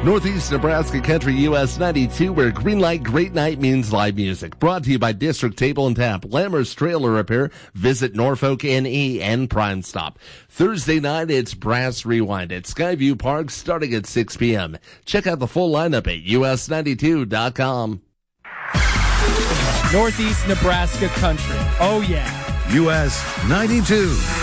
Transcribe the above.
Northeast Nebraska Country US 92, where green light, great night means live music. Brought to you by District Table and Tap, Lammers Trailer Repair, Visit Norfolk NE, and Prime Stop. Thursday night, it's Brass Rewind at Skyview Park starting at 6 p.m. Check out the full lineup at us92.com. Northeast Nebraska Country. Oh, yeah. US 92.